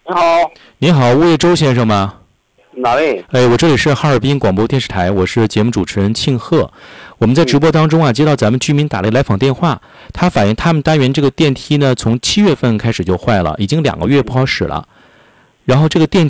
你好， 您好，物业周先生吗？ 哪位？ 我这里是哈尔滨广播电视台，我是节目主持人庆贺。我们在直播当中接到咱们居民打来来访电话，他反映他们单元这个电梯呢，从7月份开始就坏了，已经2个月不好使了。然后这个电